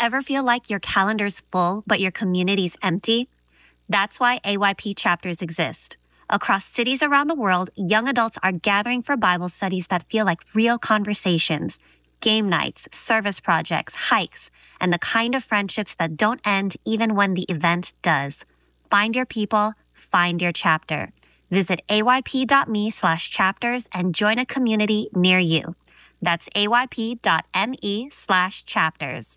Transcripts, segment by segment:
Ever feel like your calendar's full, but your community's empty? That's why AYP chapters exist. Across cities around the world, young adults are gathering for Bible studies that feel like real conversations, game nights, service projects, hikes, and the kind of friendships that don't end even when the event does. Find your people, find your chapter. Visit ayp.me/chapters and join a community near you. That's ayp.me/chapters.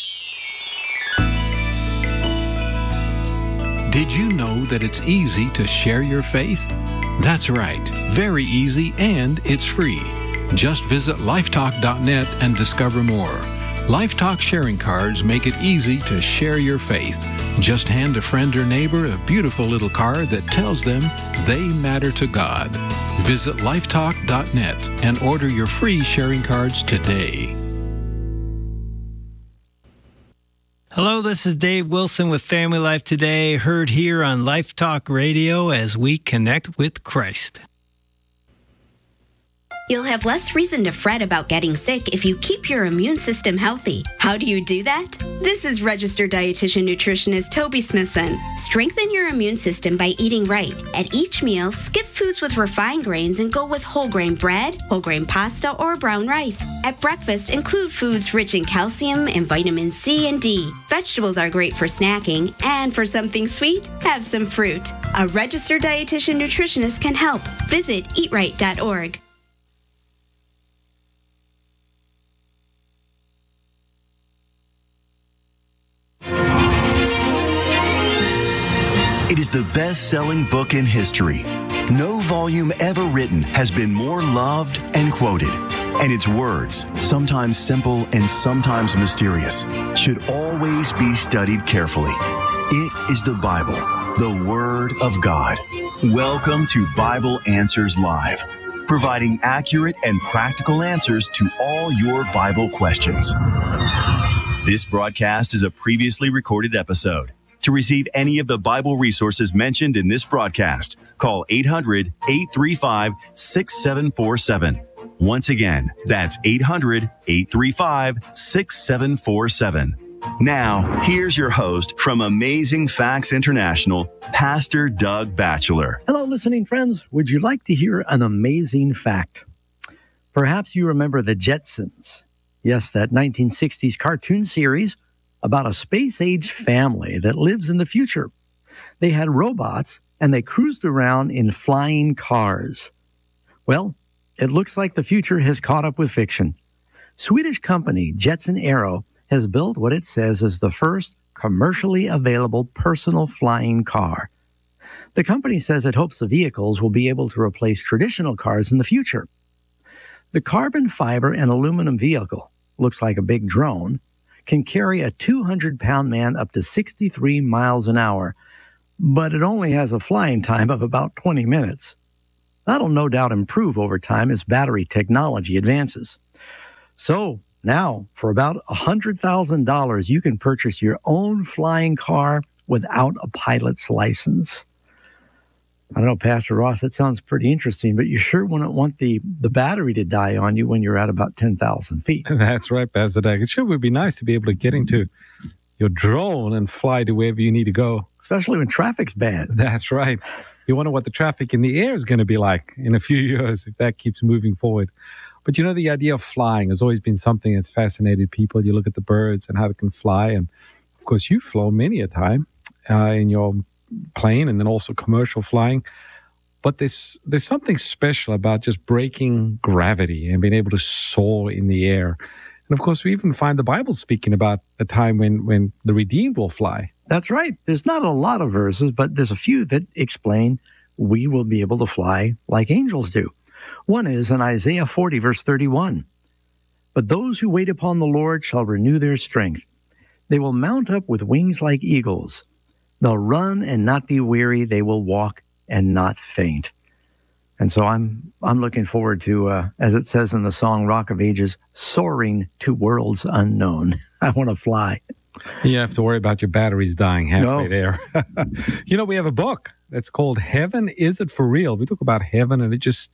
Did you know that it's easy to share your faith? That's right, very easy, and it's free. Just visit lifetalk.net and discover more. Lifetalk sharing cards make it easy to share your faith. Just hand a friend or neighbor a beautiful little card that tells them they matter to God. Visit lifetalk.net and order your free sharing cards today. Hello, this is Dave Wilson with Family Life Today, heard here on Life Talk Radio as we connect with Christ. You'll have less reason to fret about getting sick if you keep your immune system healthy. How do you do that? This is registered dietitian nutritionist Toby Smithson. Strengthen your immune system by eating right. At each meal, skip foods with refined grains and go with whole grain bread, whole grain pasta, or brown rice. At breakfast, include foods rich in calcium and vitamin C and D. Vegetables are great for snacking, and for something sweet, have some fruit. A registered dietitian nutritionist can help. Visit eatright.org. It is the best-selling book in history. No volume ever written has been more loved and quoted. And its words, sometimes simple and sometimes mysterious, should always be studied carefully. It is the Bible, the Word of God. Welcome to Bible Answers Live, providing accurate and practical answers to all your Bible questions. This broadcast is a previously recorded episode. To receive any of the Bible resources mentioned in this broadcast, call 800-835-6747. Once again, that's 800-835-6747. Now, here's your host from Amazing Facts International, Pastor Doug Batchelor. Hello, listening friends. Would you like to hear an amazing fact? Perhaps you remember the Jetsons. Yes, that 1960s cartoon series about a space-age family that lives in the future. They had robots, and they cruised around in flying cars. Well, it looks like the future has caught up with fiction. Swedish company Jetson Aero has built what it says is the first commercially available personal flying car. The company says it hopes the vehicles will be able to replace traditional cars in the future. The carbon fiber and aluminum vehicle, looks like a big drone, can carry a 200-pound man up to 63 miles an hour, but it only has a flying time of about 20 minutes. That'll no doubt improve over time as battery technology advances. So now, for about $100,000, you can purchase your own flying car without a pilot's license. I don't know, Pastor Ross, that sounds pretty interesting, but you sure wouldn't want the battery to die on you when you're at about 10,000 feet. That's right, Pastor Doug. It sure would be nice to be able to get into your drone and fly to wherever you need to go. Especially when traffic's bad. That's right. You wonder what the traffic in the air is going to be like in a few years if that keeps moving forward. But you know, the idea of flying has always been something that's fascinated people. You look at the birds and how they can fly. And, of course, you've flown many a time in your plane and then also commercial flying. But there's something special about just breaking gravity and being able to soar in the air. And of course, we even find the Bible speaking about a time when the redeemed will fly. That's right. There's not a lot of verses, but there's a few that explain we will be able to fly like angels do. One is in Isaiah 40, verse 31. But those who wait upon the Lord shall renew their strength. They will mount up with wings like eagles. They'll run and not be weary. They will walk and not faint. And so I'm looking forward to, as it says in the song Rock of Ages, soaring to worlds unknown. I want to fly. You don't have to worry about your batteries dying halfway there. You know, we have a book that's called Heaven, Is It For Real? We talk about heaven, and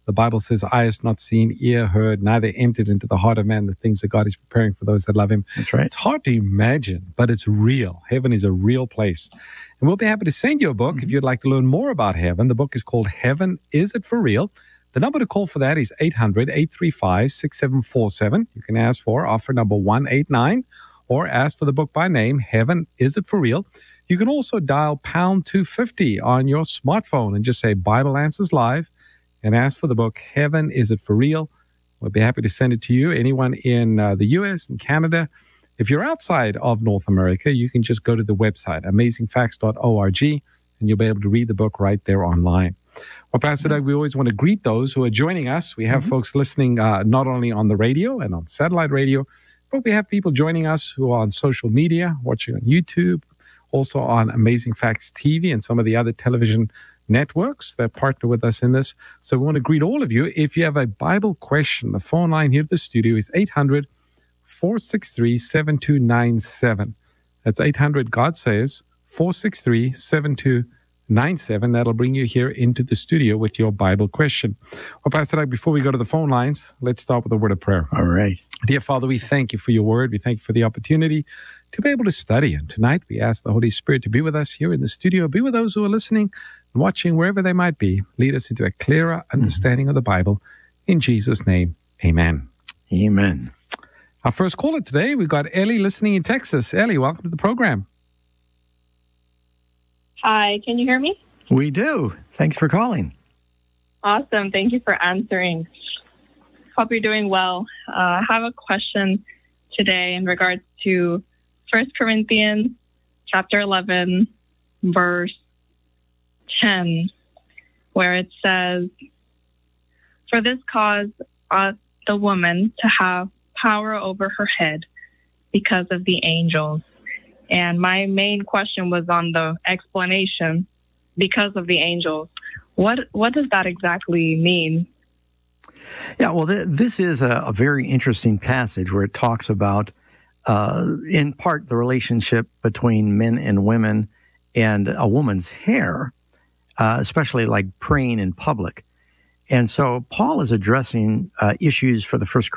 The Bible says, eye has not seen, ear heard, neither entered into the heart of man the things that God is preparing for those that love him. That's right. It's hard to imagine, but it's real. Heaven is a real place. And we'll be happy to send you a book if you'd like to learn more about heaven. The book is called Heaven, Is It For Real? The number to call for that is 800-835-6747. You can ask for offer number 189 or ask for the book by name, Heaven, Is It For Real? You can also dial pound 250 on your smartphone and just say Bible Answers Live and ask for the book, Heaven, Is It For Real? We'll be happy to send it to you. Anyone in the U.S. and Canada. If you're outside of North America, you can just go to the website, amazingfacts.org, and you'll be able to read the book right there online. Well, Pastor Doug, we always want to greet those who are joining us. We have folks listening not only on the radio and on satellite radio, but we have people joining us who are on social media, watching on YouTube, also on Amazing Facts TV and some of the other television networks that partner with us in this. So we want to greet all of you. If you have a Bible question, the phone line here at the studio is 800-463-7297. That's 800, God says, 463-7297. That'll bring you here into the studio with your Bible question. Well, Pastor Doug, before we go to the phone lines, let's start with a word of prayer. All right. Dear Father, we thank you for your word. We thank you for the opportunity to be able to study. And tonight we ask the Holy Spirit to be with us here in the studio, be with those who are listening and watching wherever they might be. Lead us into a clearer understanding of the Bible. In Jesus' name, amen. Amen. Our first caller today, we've got Ellie listening in Texas. Ellie, welcome to the program. Hi, can you hear me? We do. Thanks for calling. Awesome. Thank you for answering. Hope you're doing well. I have a question today in regards to 1 Corinthians chapter 11, verse 10, where it says, "For this cause ought the woman to have power over her head because of the angels." And my main question was on the explanation, because of the angels. What does that exactly mean? Yeah, well, this is a very interesting passage where it talks about, in part, the relationship between men and women and a woman's hair, especially like praying in public. And so Paul is addressing issues for the first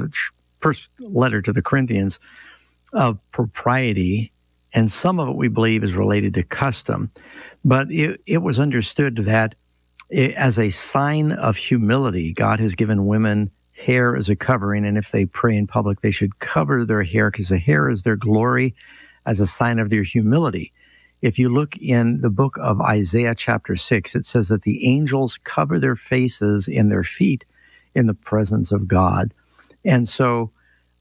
letter to the Corinthians of propriety, and some of it we believe is related to custom. But it was understood that as a sign of humility, God has given women hair as a covering, and if they pray in public, they should cover their hair because the hair is their glory as a sign of their humility. If you look in the book of Isaiah chapter 6, it says that the angels cover their faces and their feet in the presence of God. And so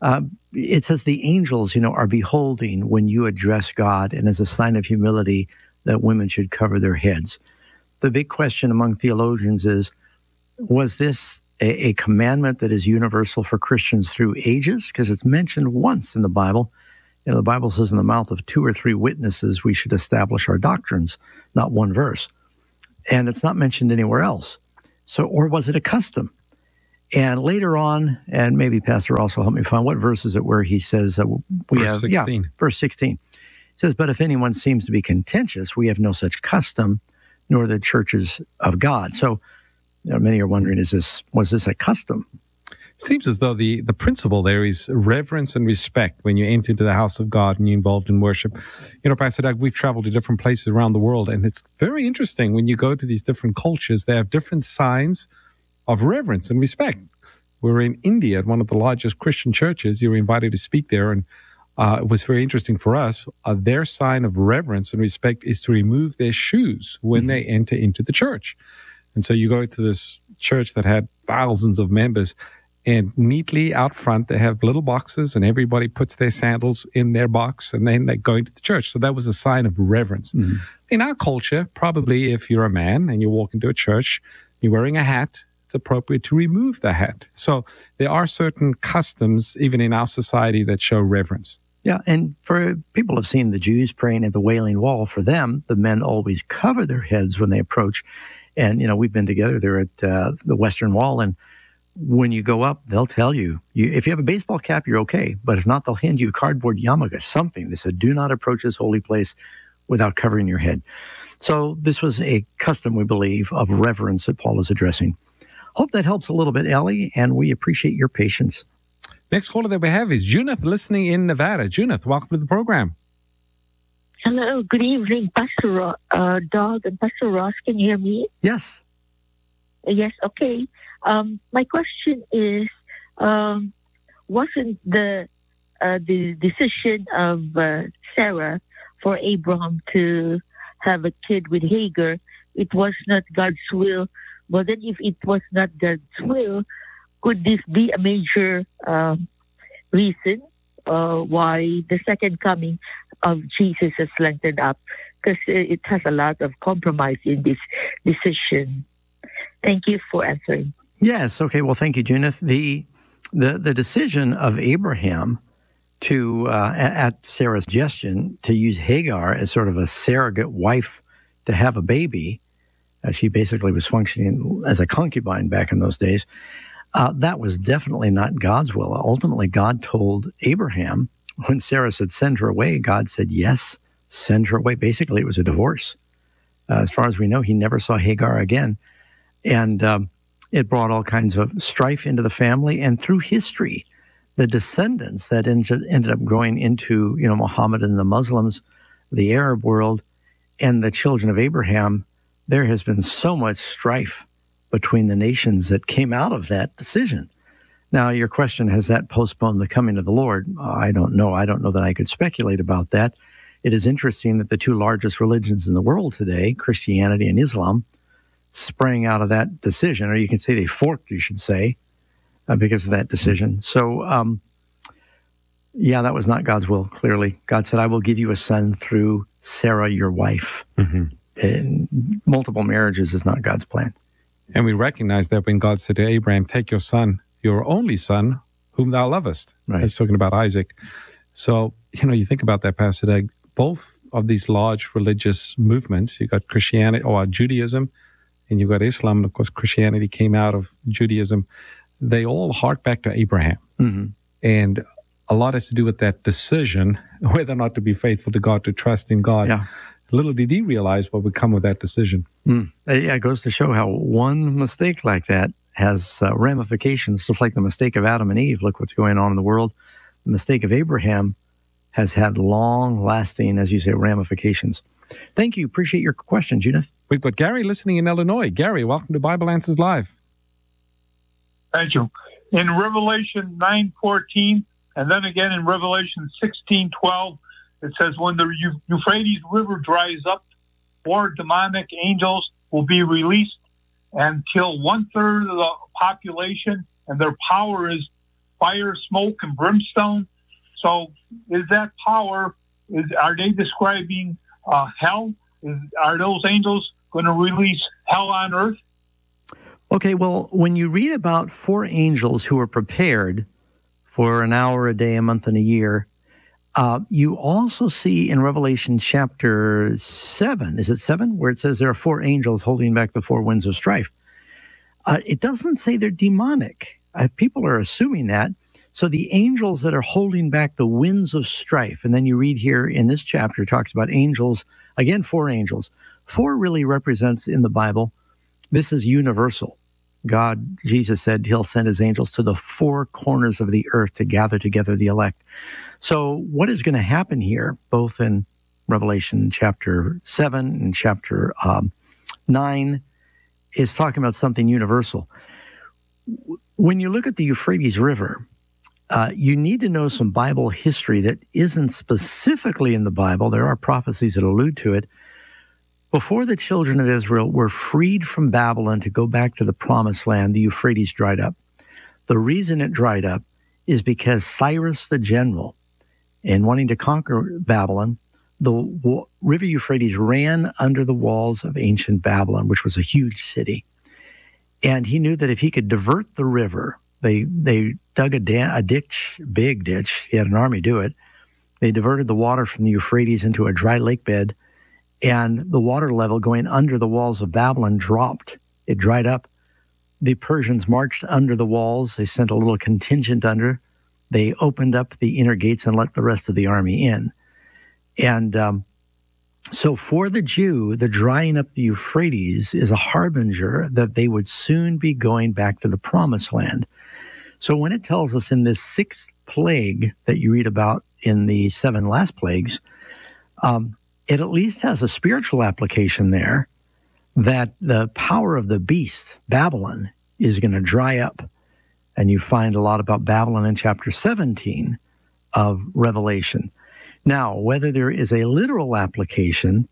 it says the angels, are beholding when you address God, and as a sign of humility that women should cover their heads. The big question among theologians is, was this a commandment that is universal for Christians through ages? Because it's mentioned once in the Bible. The Bible says in the mouth of 2 or 3 witnesses, we should establish our doctrines, not one verse. And it's not mentioned anywhere else. So, or was it a custom? And later on, and maybe Pastor also help me find what verse is it where he says that we verse have, 16. Verse 16. It says, "But if anyone seems to be contentious, we have no such custom, nor the churches of God." So many are wondering, was this a custom? It seems as though the principle there is reverence and respect when you enter into the house of God and you're involved in worship. Pastor Doug, we've traveled to different places around the world, and it's very interesting when you go to these different cultures, they have different signs of reverence and respect. We're in India at one of the largest Christian churches. You were invited to speak there, and it was very interesting for us. Their sign of reverence and respect is to remove their shoes when they enter into the church. And so you go to this church that had thousands of members, and neatly out front, they have little boxes, and everybody puts their sandals in their box, and then they go into the church. So that was a sign of reverence. Mm-hmm. In our culture, probably if you're a man and you walk into a church, you're wearing a hat, it's appropriate to remove the hat. So there are certain customs, even in our society, that show reverence. Yeah, and for people have seen the Jews praying at the Wailing Wall. For them, the men always cover their heads when they approach. And, we've been together there at the Western Wall, and when you go up, they'll tell you, if you have a baseball cap, you're okay. But if not, they'll hand you a cardboard yarmulke, something. They said, do not approach this holy place without covering your head. So this was a custom, we believe, of reverence that Paul is addressing. Hope that helps a little bit, Ellie, and we appreciate your patience. Next caller that we have is Junith, listening in Nevada. Junith, welcome to the program. Hello, good evening, Pastor Doug and Pastor Ross. Can you hear me? Yes. Yes, okay. My question is, wasn't the decision of Sarah for Abraham to have a kid with Hagar, it was not God's will? Well, then if it was not God's will, could this be a major reason why the second coming of Jesus is lengthened up? Because it has a lot of compromise in this decision. Thank you for answering. Yes. Okay. Well, thank you, Junith. The decision of Abraham to, at Sarah's suggestion, to use Hagar as sort of a surrogate wife to have a baby, she basically was functioning as a concubine back in those days, that was definitely not God's will. Ultimately, God told Abraham, when Sarah said, send her away, God said, yes, send her away. Basically, it was a divorce. As far as we know, he never saw Hagar again. And it brought all kinds of strife into the family. And through history, the descendants that ended up growing into, Muhammad and the Muslims, the Arab world, and the children of Abraham, there has been so much strife between the nations that came out of that decision. Now, your question, has that postponed the coming of the Lord? I don't know. I don't know that I could speculate about that. It is interesting that the two largest religions in the world today, Christianity and Islam, sprang out of that decision, or you can say they forked, you should say, because of that decision. So, yeah, that was not God's will, clearly. God said, I will give you a son through Sarah, your wife. Mm-hmm. And multiple marriages is not God's plan. And we recognize that when God said to Abraham, take your son, your only son, whom thou lovest. Right. He's talking about Isaac. So, you think about that, Pastor Doug, both of these large religious movements, you've got Christianity or Judaism, and you've got Islam. Of course, Christianity came out of Judaism. They all hark back to Abraham. Mm-hmm. And a lot has to do with that decision, whether or not to be faithful to God, to trust in God. Yeah. Little did he realize what would come with that decision. Yeah, it goes to show how one mistake like that has ramifications, just like the mistake of Adam and Eve. Look what's going on in the world. The mistake of Abraham has had long-lasting, as you say, ramifications. Thank you. Appreciate your question, Junith. We've got Gary listening in Illinois. Gary, welcome to Bible Answers Live. Thank you. In Revelation 9:14, and then again in Revelation 16:12, it says, when the Euphrates River dries up, 4 demonic angels will be released and kill 1/3 of the population, and their power is fire, smoke, and brimstone. So is that power, are they describing hell? Are those angels going to release hell on earth? Okay, well, when you read about 4 angels who are prepared for an hour a day, a month, and a year, you also see in Revelation chapter 7, is it 7, where it says there are 4 angels holding back the 4 winds of strife. It doesn't say they're demonic. People are assuming that. So the angels that are holding back the winds of strife, and then you read here in this chapter, it talks about angels, again, 4 angels. 4 really represents in the Bible, this is universal. God, Jesus said he'll send his angels to the 4 corners of the earth to gather together the elect. So what is going to happen here, both in Revelation chapter 7 and chapter 9, is talking about something universal. When you look at the Euphrates River, you need to know some Bible history that isn't specifically in the Bible. There are prophecies that allude to it. Before the children of Israel were freed from Babylon to go back to the Promised Land, the Euphrates dried up. The reason it dried up is because Cyrus the general, in wanting to conquer Babylon, the river Euphrates ran under the walls of ancient Babylon, which was a huge city. And he knew that if he could divert the river, they dug a ditch, big ditch. He had an army do it. They diverted the water from the Euphrates into a dry lake bed, and the water level going under the walls of Babylon dropped. It dried up. The Persians marched under the walls. They sent a little contingent under. They opened up the inner gates and let the rest of the army in. And So for the Jew, the drying up the Euphrates is a harbinger that they would soon be going back to the promised land. So when it tells us in this sixth plague that you read about in the 7 last plagues, it at least has a spiritual application there that the power of the beast, Babylon, is going to dry up. And you find a lot about Babylon in chapter 17 of Revelation. Now, whether there is a literal application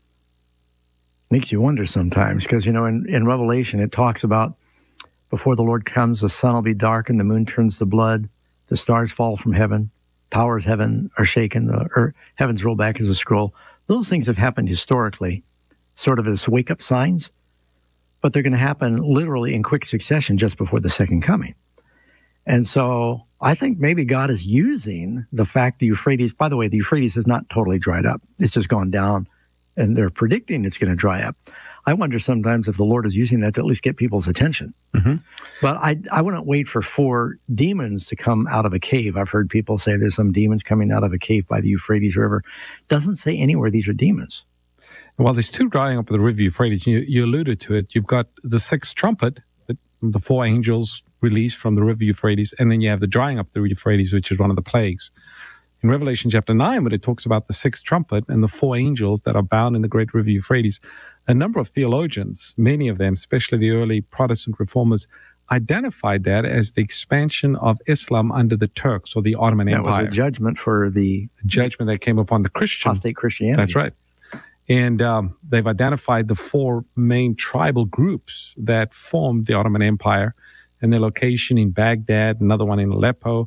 makes you wonder sometimes, because, in Revelation, it talks about before the Lord comes, the sun will be darkened, the moon turns to blood, the stars fall from heaven, powers heaven are shaken, the heavens roll back as a scroll. Those things have happened historically, sort of as wake-up signs, but they're going to happen literally in quick succession just before the second coming. And so I think maybe God is using the fact the Euphrates, by the way, the Euphrates is not totally dried up. It's just gone down, and they're predicting it's going to dry up. I wonder sometimes if the Lord is using that to at least get people's attention. Mm-hmm. But I wouldn't wait for 4 demons to come out of a cave. I've heard people say there's some demons coming out of a cave by the Euphrates River. Doesn't say anywhere these are demons. Well, there's 2 drying up of the river Euphrates. You alluded to it. You've got the 6th trumpet, the 4 angels released from the river Euphrates, and then you have the drying up the Euphrates, which is one of the plagues. In Revelation chapter 9, when it talks about the 6th trumpet and the 4 angels that are bound in the great river Euphrates, a number of theologians, many of them, especially the early Protestant reformers, identified that as the expansion of Islam under the Turks or the Ottoman Empire. That was a judgment for the judgment that came upon the apostate Christianity. That's right. And they've identified the 4 main tribal groups that formed the Ottoman Empire, and their location in Baghdad, another one in Aleppo,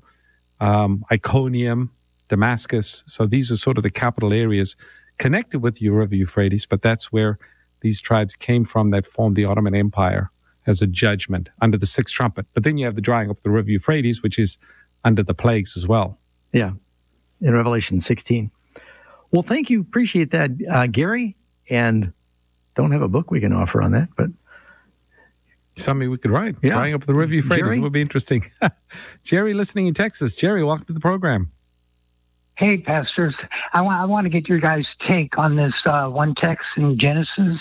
Iconium, Damascus. So these are sort of the capital areas connected with the river Euphrates, but that's where these tribes came from that formed the Ottoman Empire as a judgment under the 6th trumpet. But then you have the drying up of the river Euphrates, which is under the plagues as well. Yeah, in Revelation 16. Well, thank you. Appreciate that, Gary. And don't have a book we can offer on that, but something we could write. Yeah. Drying up the river Euphrates. It would be interesting. Jerry, listening in Texas. Jerry, welcome to the program. Hey, pastors. I want to get your guys' take on this one text in Genesis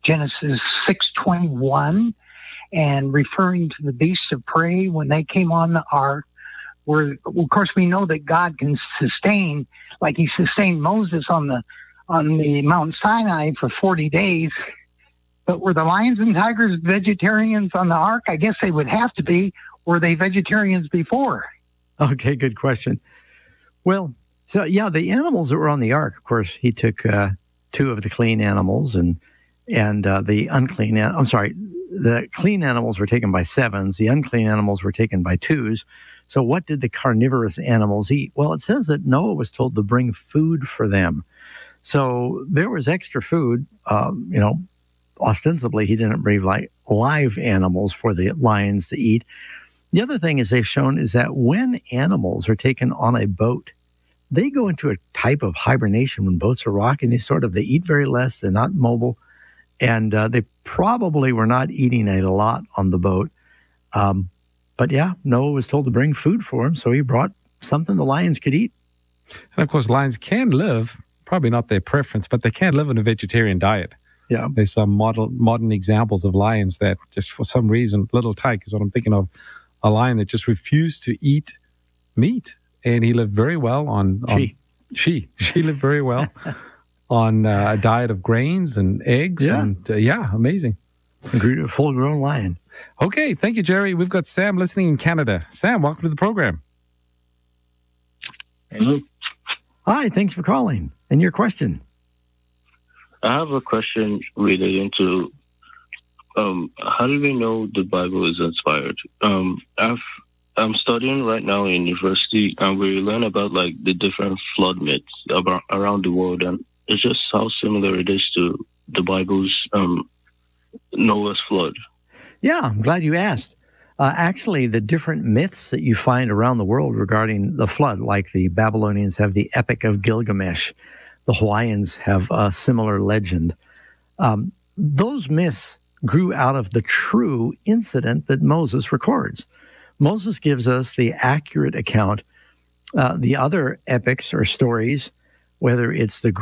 6:21, and referring to the beasts of prey when they came on the ark. Where, of course, we know that God can sustain, like He sustained Moses on the Mount Sinai for 40 days. But were the lions and tigers vegetarians on the ark? I guess they would have to be. Were they vegetarians before? Okay, good question. Well, so yeah, the animals that were on the ark, of course, He took 2 of the clean animals and the unclean. The clean animals were taken by 7s. The unclean animals were taken by 2s. So what did the carnivorous animals eat? Well, it says that Noah was told to bring food for them. So there was extra food. Ostensibly, he didn't bring like live animals for the lions to eat. The other thing is they've shown is that when animals are taken on a boat, they go into a type of hibernation when boats are rocking. They eat very less. They're not mobile. And they probably were not eating a lot on the boat. But yeah, Noah was told to bring food for him, so he brought something the lions could eat. And of course, lions can live, probably not their preference, but they can live in a vegetarian diet. Yeah. There's some modern examples of lions that just for some reason, Little Tyke is what I'm thinking of, a lion that just refused to eat meat. And he lived very well on she lived very well on a diet of grains and eggs. Yeah. And amazing. A full-grown lion. Okay, thank you, Jerry. We've got Sam listening in Canada. Sam, welcome to the program. Hello. Hi, thanks for calling. And your question? I have a question relating to how do we know the Bible is inspired? I'm studying right now in university, and we learn about like the different flood myths around the world, and it's just how similar it is to the Bible's Noah's flood. Yeah, I'm glad you asked. Actually, the different myths that you find around the world regarding the flood, like the Babylonians have the Epic of Gilgamesh, the Hawaiians have a similar legend. Those myths grew out of the true incident that Moses records. Moses gives us the accurate account. The other epics or stories, whether it's the Greek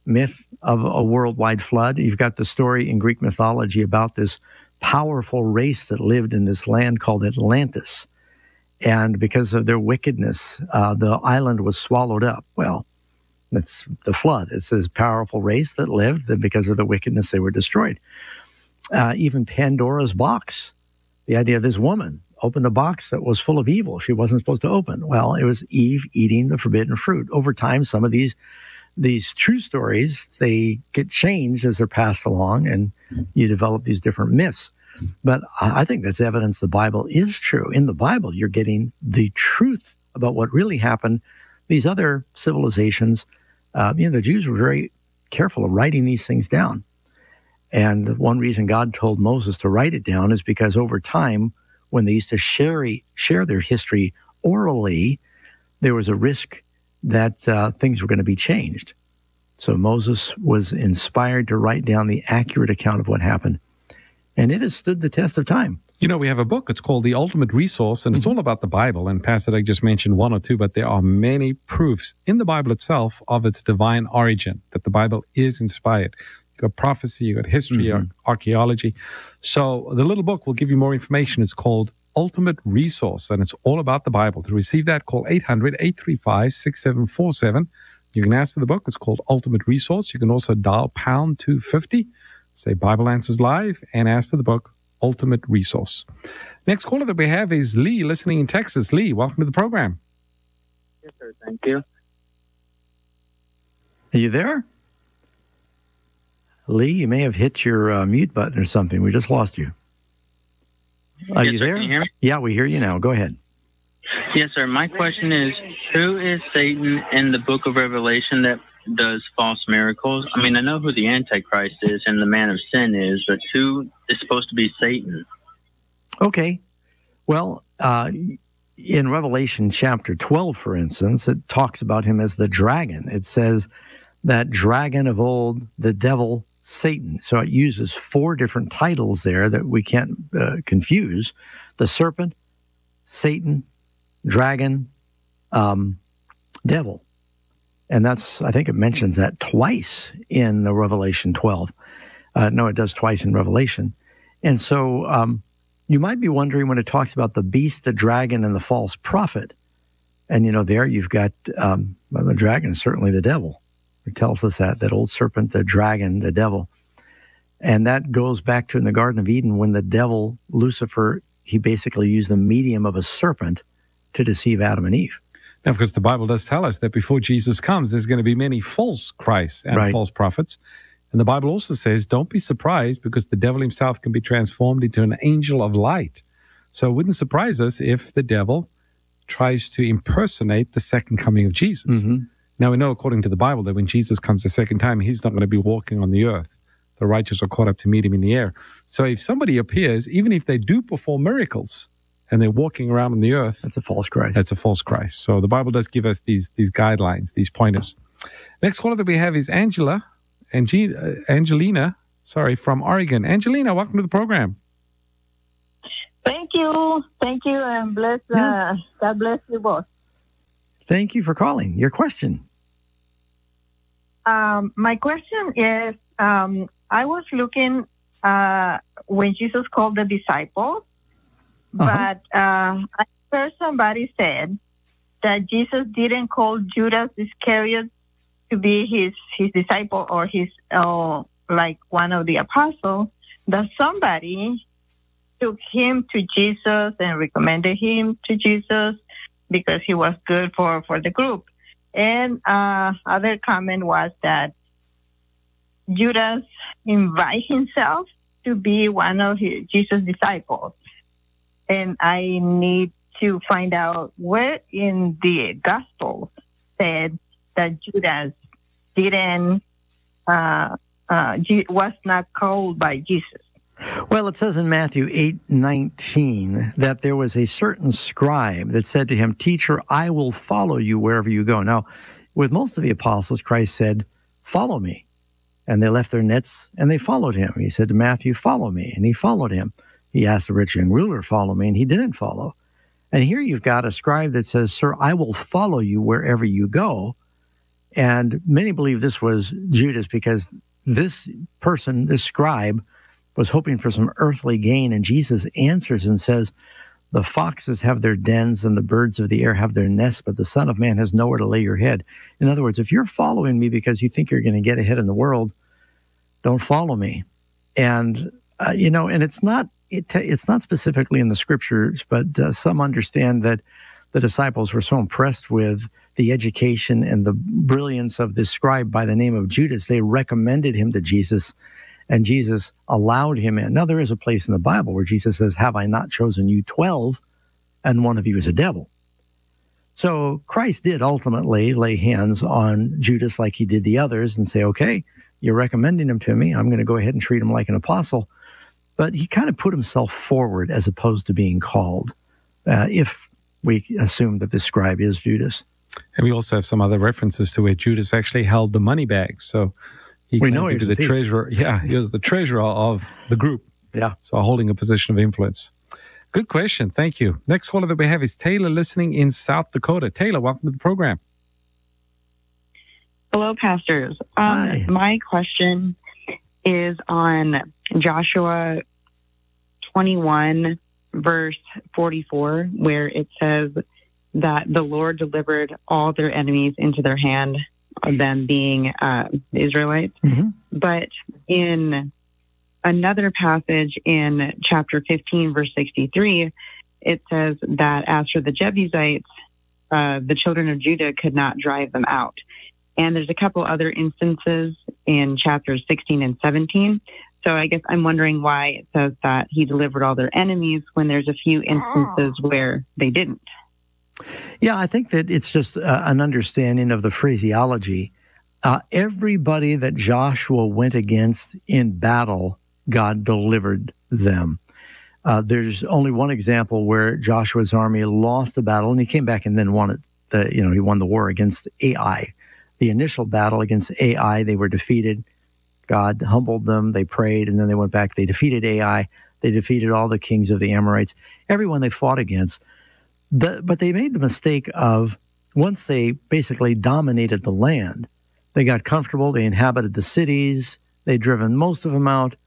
myth of a worldwide flood. You've got the story in Greek mythology about this powerful race that lived in this land called Atlantis. And because of their wickedness, the island was swallowed up. Well, that's the flood. It's this powerful race that lived, that because of the wickedness, they were destroyed. Even Pandora's box, the idea of this woman opened a box that was full of evil she wasn't supposed to open. Well, it was Eve eating the forbidden fruit. Over time, some of these true stories, they get changed as they're passed along, and you develop these different myths. But I think that's evidence the Bible is true. In the Bible, you're getting the truth about what really happened. These other civilizations, the Jews were very careful of writing these things down. And one reason God told Moses to write it down is because over time, when they used to share their history orally, there was a risk that things were going to be changed. So Moses was inspired to write down the accurate account of what happened. And it has stood the test of time. You know, we have a book. It's called The Ultimate Resource, and it's all about the Bible. And Pastor Doug just mentioned one or two, but there are many proofs in the Bible itself of its divine origin, that the Bible is inspired. You've got prophecy, you've got history, archaeology. So the little book will give you more information. It's called Ultimate Resource, and it's all about the Bible. To receive that, call 800-835-6747. You can ask for the book. It's called Ultimate Resource. You can also dial pound 250, say Bible Answers Live, and ask for the book, Ultimate Resource. Next caller that we have is Lee, listening in Texas. Lee, welcome to the program. Yes, sir. Thank you. Are you there? Lee, you may have hit your mute button or something. We just lost you. Are you there? Can you hear me? Yeah, we hear you now. Go ahead. Yes, sir. My question is, who is Satan in the book of Revelation that does false miracles? I mean, I know who the Antichrist is and the man of sin is, but who is supposed to be Satan? Okay. Well, in Revelation chapter 12, for instance, it talks about him as the dragon. It says that dragon of old, the devil, Satan. So it uses 4 different titles there that we can't confuse. The serpent, Satan, dragon, devil. And that's, I think it mentions that twice in the Revelation 12. No, it does twice in Revelation. And so you might be wondering when it talks about the beast, the dragon, and the false prophet. And, there you've got the dragon is certainly the devil. It tells us that old serpent, the dragon, the devil. And that goes back to in the Garden of Eden when the devil, Lucifer, he basically used the medium of a serpent to deceive Adam and Eve. Now, because the Bible does tell us that before Jesus comes, there's going to be many false Christs and false prophets. And the Bible also says, don't be surprised because the devil himself can be transformed into an angel of light. So it wouldn't surprise us if the devil tries to impersonate the second coming of Jesus. Now, we know according to the Bible that when Jesus comes the second time, he's not going to be walking on the earth. The righteous are caught up to meet him in the air. So if somebody appears, even if they do perform miracles, and they're walking around on the earth, that's a false Christ. That's a false Christ. So the Bible does give us these guidelines, these pointers. Next caller that we have is Angelina, from Oregon. Angelina, welcome to the program. Thank you, and bless. God bless you both. Thank you for calling. Your question. My question is, I was looking when Jesus called the disciples. But I heard somebody said that Jesus didn't call Judas Iscariot to be his disciple or his like one of the apostles. That somebody took him to Jesus and recommended him to Jesus because he was good for the group. And other comment was that Judas invited himself to be one of Jesus' disciples. And I need to find out where in the gospel said that Judas was not called by Jesus. Well, it says in Matthew 8:19 that there was a certain scribe that said to him, "Teacher, I will follow you wherever you go." Now, with most of the apostles, Christ said, "Follow me." And they left their nets and they followed him. He said to Matthew, "Follow me." And he followed him. He asked the rich young ruler, "Follow me," and he didn't follow. And here you've got a scribe that says, "Sir, I will follow you wherever you go." And many believe this was Judas because this person, this scribe, was hoping for some earthly gain. And Jesus answers and says, the foxes have their dens and the birds of the air have their nests, but the Son of Man has nowhere to lay your head. In other words, if you're following me because you think you're going to get ahead in the world, don't follow me. And, and it's not specifically in the scriptures, but some understand that the disciples were so impressed with the education and the brilliance of this scribe by the name of Judas, they recommended him to Jesus, and Jesus allowed him in. Now, there is a place in the Bible where Jesus says, have I not chosen you 12, and one of you is a devil? So Christ did ultimately lay hands on Judas like he did the others and say, okay, you're recommending him to me. I'm going to go ahead and treat him like an apostle. But he kind of put himself forward as opposed to being called, if we assume that this scribe is Judas. And we also have some other references to where Judas actually held the money bags. So he claimed to be the treasurer. Yeah, he was the treasurer of the group. Yeah. So holding a position of influence. Good question. Thank you. Next caller that we have is Taylor, listening in South Dakota. Taylor, welcome to the program. Hello, pastors. Hi. My question is on Joshua 21, verse 44, where it says that the Lord delivered all their enemies into their hand, them being the Israelites. Mm-hmm. But in another passage in chapter 15, verse 63, it says that as for the Jebusites, the children of Judah could not drive them out. And there's a couple other instances in chapters 16 and 17. So I guess I'm wondering why it says that he delivered all their enemies when there's a few instances where they didn't. Yeah, I think that it's just an understanding of the phraseology. Everybody that Joshua went against in battle, God delivered them. There's only one example where Joshua's army lost a battle, and he came back and then won it. He won the war against Ai. The initial battle against Ai, they were defeated. God humbled them. They prayed, and then they went back. They defeated Ai. They defeated all the kings of the Amorites, everyone they fought against. But they made the mistake of, once they basically dominated the land, they got comfortable. They inhabited the cities. They'd driven most of them out.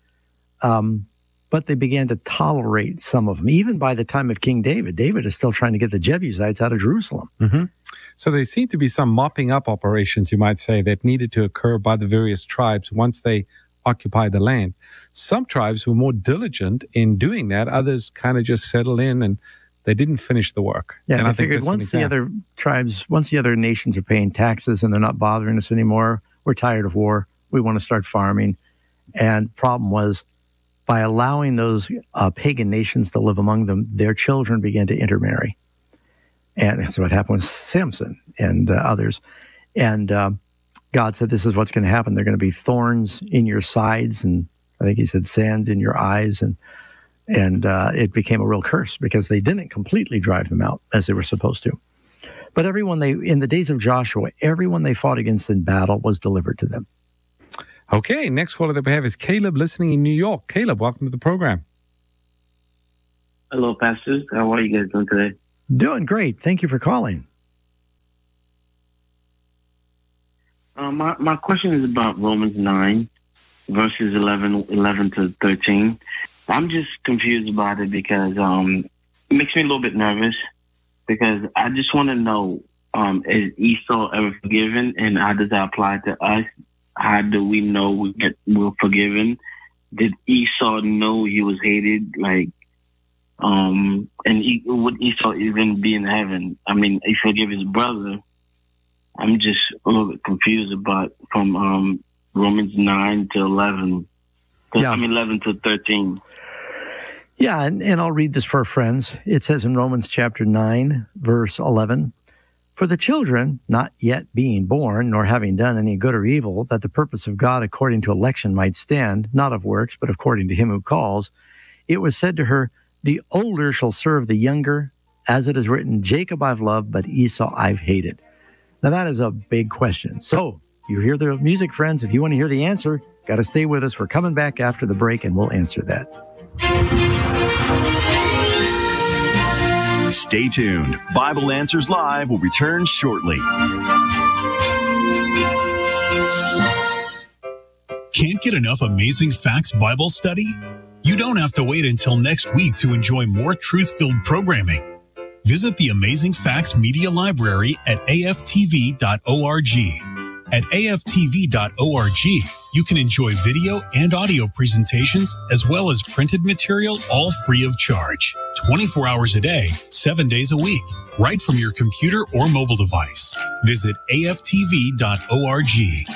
But they began to tolerate some of them. Even by the time of King David, David is still trying to get the Jebusites out of Jerusalem. Mm-hmm. So there seemed to be some mopping up operations, you might say, that needed to occur by the various tribes once they occupied the land. Some tribes were more diligent in doing that. Others kind of just settled in and they didn't finish the work. Yeah, and I figured once the other nations are paying taxes and they're not bothering us anymore, we're tired of war. We want to start farming. And the problem was, by allowing those pagan nations to live among them, their children began to intermarry. And that's what happened with Samson and others. And God said, this is what's going to happen. They're going to be thorns in your sides, and I think he said sand in your eyes. And it became a real curse because they didn't completely drive them out as they were supposed to. But in the days of Joshua, everyone they fought against in battle was delivered to them. Okay, next caller that we have is Caleb, listening in New York. Caleb, welcome to the program. Hello, pastors. How are you guys doing today? Doing great. Thank you for calling. My question is about Romans 9, verses 11 to 13. I'm just confused about it because it makes me a little bit nervous because I just want to know, is Esau ever forgiven, and how does that apply to us? How do we know we're forgiven? Did Esau know he was hated? Would Esau even be in heaven? I mean, he forgave his brother. I'm just a little bit confused about from Romans 9 to 11. Yeah. 11 to 13. Yeah, and I'll read this for our friends. It says in Romans chapter 9, verse 11, "For the children, not yet being born, nor having done any good or evil, that the purpose of God according to election might stand, not of works, but according to him who calls, it was said to her, the older shall serve the younger, as it is written, Jacob I've loved, but Esau I've hated." Now that is a big question. So you hear the music, friends. If you want to hear the answer, got to stay with us. We're coming back after the break, and we'll answer that. Stay tuned. Bible Answers Live will return shortly. Can't get enough Amazing Facts Bible study? You don't have to wait until next week to enjoy more truth-filled programming. Visit the Amazing Facts Media Library at aftv.org. At aftv.org, you can enjoy video and audio presentations as well as printed material, all free of charge. 24 hours a day, 7 days a week, right from your computer or mobile device. Visit aftv.org.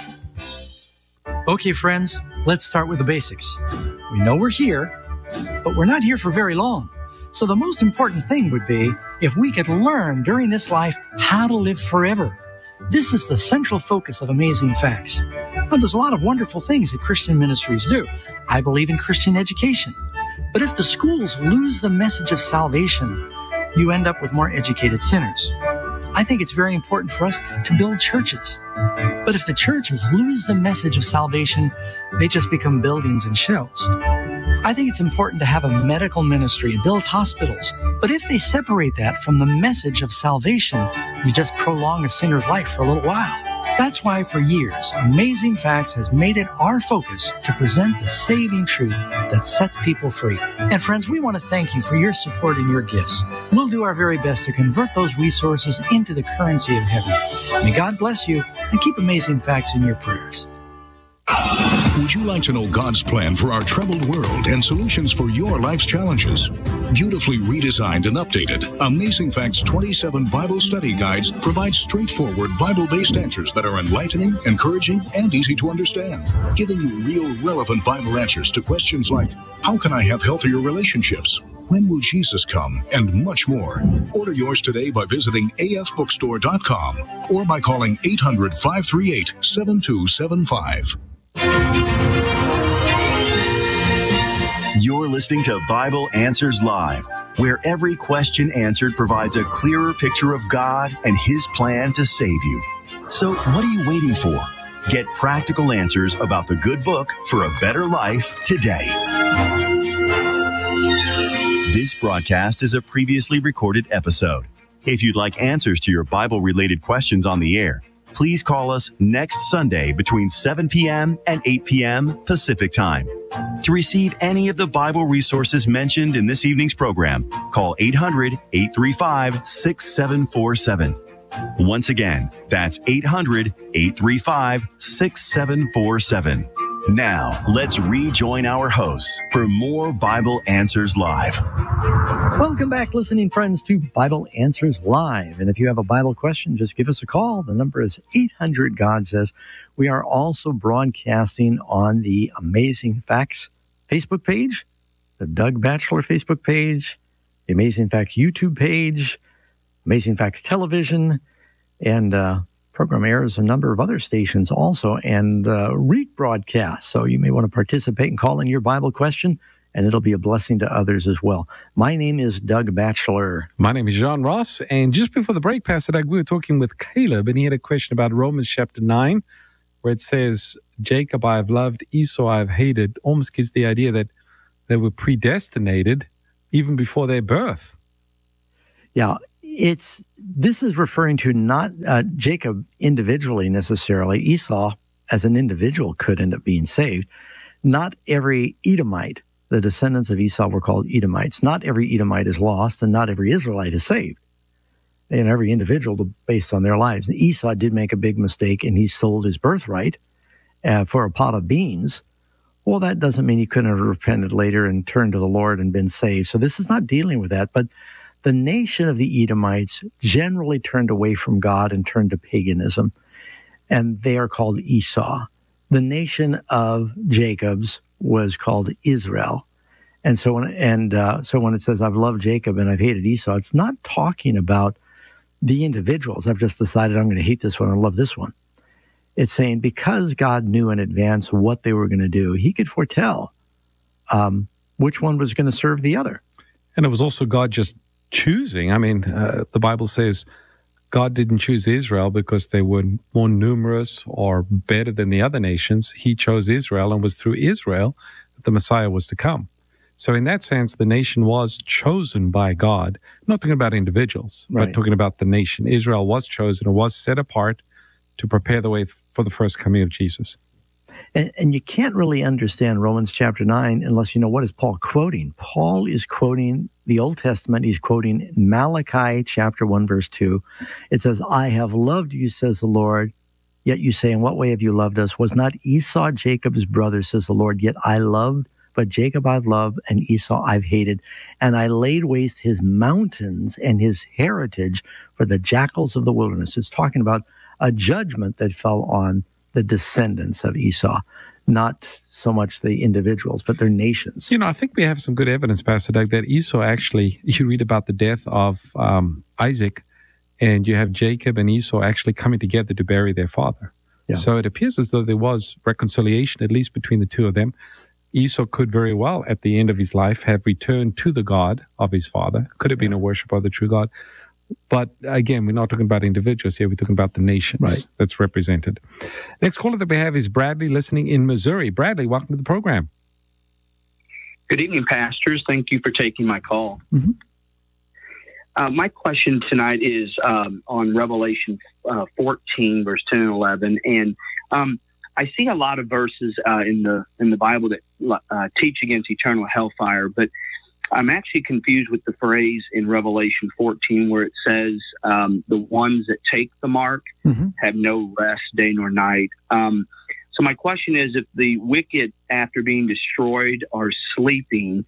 Okay, friends, let's start with the basics. We know we're here, but we're not here for very long. So the most important thing would be if we could learn during this life how to live forever. This is the central focus of Amazing Facts. Now, there's a lot of wonderful things that Christian ministries do. I believe in Christian education. But if the schools lose the message of salvation, you end up with more educated sinners. I think it's very important for us to build churches. But if the churches lose the message of salvation, they just become buildings and shells. I think it's important to have a medical ministry and build hospitals. But if they separate that from the message of salvation, you just prolong a sinner's life for a little while. That's why for years, Amazing Facts has made it our focus to present the saving truth that sets people free. And friends, we want to thank you for your support and your gifts. We'll do our very best to convert those resources into the currency of heaven. May God bless you and keep Amazing Facts in your prayers. Would you like to know God's plan for our troubled world and solutions for your life's challenges? Beautifully redesigned and updated, Amazing Facts 27 Bible Study Guides provide straightforward Bible-based answers that are enlightening, encouraging, and easy to understand, giving you real, relevant Bible answers to questions like, how can I have healthier relationships? When will Jesus come? And much more. Order yours today by visiting afbookstore.com or by calling 800-538-7275. You're listening to Bible Answers Live, where every question answered provides a clearer picture of God and His plan to save you. So what are you waiting for? Get practical answers about the good book for a better life today. This broadcast is a previously recorded episode. If you'd like answers to your Bible-related questions on the air, please call us next Sunday between 7 p.m. and 8 p.m. Pacific Time. To receive any of the Bible resources mentioned in this evening's program, call 800-835-6747. Once again, that's 800-835-6747. Now, let's rejoin our hosts for more Bible Answers Live. Welcome back, listening friends, to Bible Answers Live. And if you have a Bible question, just give us a call. The number is 800-GOD-SAYS. We are also broadcasting on the Amazing Facts Facebook page, the Doug Batchelor Facebook page, the Amazing Facts YouTube page, Amazing Facts Television, and program airs a number of other stations also, and rebroadcast. So you may want to participate and call in your Bible question, and it'll be a blessing to others as well. My name is Doug Batchelor. My name is John Ross. And just before the break, Pastor Doug, we were talking with Caleb, and he had a question about Romans chapter 9, where it says, Jacob I have loved, Esau I have hated. Almost gives the idea that they were predestinated even before their birth. Yeah, this is referring to not Jacob individually necessarily. Esau as an individual could end up being saved. Not every Edomite, the descendants of Esau were called Edomites. Not every Edomite is lost, and not every Israelite is saved. And every individual based on their lives. Esau did make a big mistake, and he sold his birthright for a pot of beans. Well, that doesn't mean he couldn't have repented later and turned to the Lord and been saved. So this is not dealing with that, but the nation of the Edomites generally turned away from God and turned to paganism, and they are called Esau. The nation of Jacob's was called Israel. And so when it says, I've loved Jacob and I've hated Esau, it's not talking about the individuals. I've just decided I'm going to hate this one and love this one. It's saying because God knew in advance what they were going to do, he could foretell which one was going to serve the other. And it was also God just choosing. I mean, the Bible says God didn't choose Israel because they were more numerous or better than the other nations. He chose Israel, and was through Israel that the Messiah was to come. So in that sense, the nation was chosen by God. I'm not talking about individuals, right, but talking about the nation. Israel was chosen and was set apart to prepare the way for the first coming of Jesus. And you can't really understand Romans chapter 9 unless you know what is Paul quoting. Paul is quoting the Old Testament. He's quoting Malachi chapter 1, verse 2. It says, I have loved you, says the Lord. Yet you say, in what way have you loved us? Was not Esau Jacob's brother, says the Lord? Yet I loved, but Jacob I've loved, and Esau I've hated. And I laid waste his mountains and his heritage for the jackals of the wilderness. It's talking about a judgment that fell on the descendants of Esau, not so much the individuals, but their nations. You know, I think we have some good evidence, Pastor Doug, that Esau actually, you read about the death of Isaac, and you have Jacob and Esau actually coming together to bury their father. Yeah. So it appears as though there was reconciliation, at least between the two of them. Esau could very well, at the end of his life, have returned to the God of his father. Could have been a worshiper of the true God. But again, we're not talking about individuals here. We're talking about the nations that's represented. Next caller that we have is Bradley, listening in Missouri. Bradley, welcome to the program. Good evening, pastors. Thank you for taking my call. Mm-hmm. My question tonight is on Revelation 14, verse 10 and 11. And I see a lot of verses in the Bible that teach against eternal hellfire, but I'm actually confused with the phrase in Revelation 14 where it says the ones that take the mark have no rest day nor night. So my question is, if the wicked, after being destroyed, are sleeping,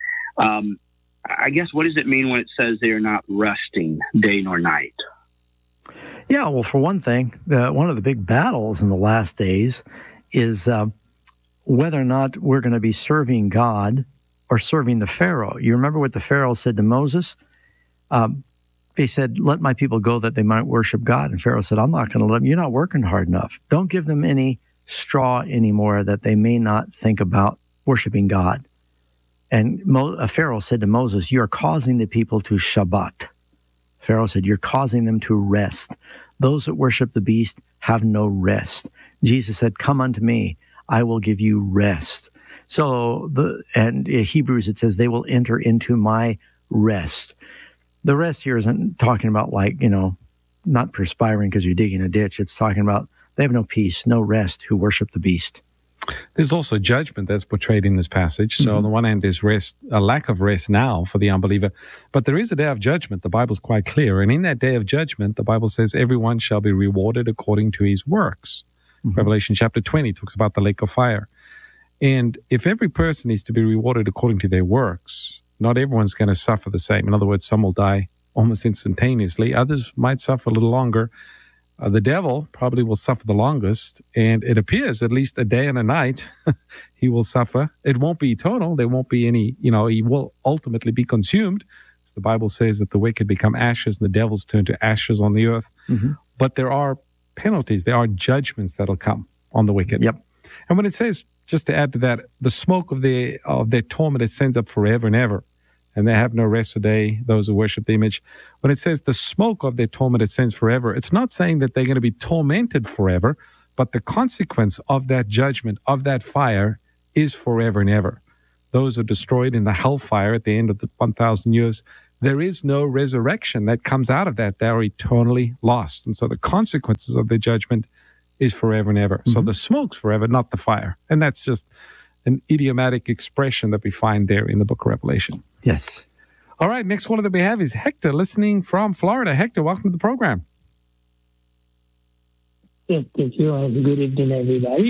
I guess what does it mean when it says they are not resting day nor night? Yeah, well, for one thing, one of the big battles in the last days is whether or not we're going to be serving God or serving the Pharaoh. You remember what the Pharaoh said to Moses? They said, let my people go that they might worship God. And Pharaoh said, I'm not going to let them. You're not working hard enough. Don't give them any straw anymore that they may not think about worshiping God. And Pharaoh said to Moses, you're causing the people to Shabbat. Pharaoh said, you're causing them to rest. Those that worship the beast have no rest. Jesus said, come unto me, I will give you rest. So, and in Hebrews, it says, they will enter into my rest. The rest here isn't talking about not perspiring because you're digging a ditch. It's talking about they have no peace, no rest who worship the beast. There's also judgment that's portrayed in this passage. So on the one hand, there's rest, a lack of rest now for the unbeliever. But there is a day of judgment. The Bible's quite clear. And in that day of judgment, the Bible says everyone shall be rewarded according to his works. Revelation chapter 20 talks about the lake of fire. And if every person is to be rewarded according to their works, not everyone's going to suffer the same. In other words, some will die almost instantaneously. Others might suffer a little longer. The devil probably will suffer the longest, and it appears at least a day and a night he will suffer. It won't be eternal. There won't be any, he will ultimately be consumed. As the Bible says that the wicked become ashes and the devils turn to ashes on the earth. But there are penalties. There are judgments that'll come on the wicked. Yep. And when it says, just to add to that, the smoke of their torment ascends up forever and ever, and they have no rest today, those who worship the image. When it says the smoke of their torment ascends forever, it's not saying that they're going to be tormented forever, but the consequence of that judgment, of that fire, is forever and ever. Those are destroyed in the hellfire at the end of the 1,000 years. There is no resurrection that comes out of that. They are eternally lost. And so the consequences of their judgment is forever and ever. So the smoke's forever, not the fire. And that's just an idiomatic expression that we find there in the book of Revelation. Yes. All right, next caller that we have is Hector, listening from Florida. Hector, welcome to the program. Yes, thank you. Good evening, everybody.